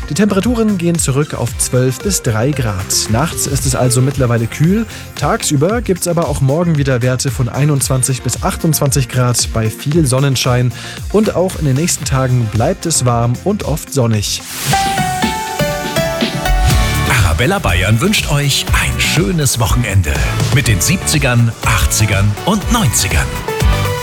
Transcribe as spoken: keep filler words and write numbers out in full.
Die Temperaturen gehen zurück auf zwölf bis drei Grad. Nachts ist es also mittlerweile kühl. Tagsüber gibt es aber auch morgen wieder Werte von einundzwanzig bis achtundzwanzig Grad bei viel Sonnenschein. Und auch in den nächsten Tagen bleibt es warm und oft sonnig. Arabella Bayern wünscht euch ein schönes Wochenende mit den siebzigern, achtzigern und neunzigern.